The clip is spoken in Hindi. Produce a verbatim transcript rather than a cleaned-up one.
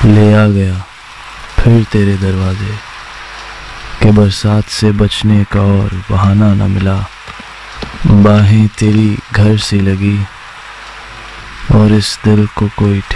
ले आ गया फिर तेरे दरवाजे के बरसात से बचने का और बहाना न मिला। बाहें तेरी घर सी लगी और इस दिल को कोई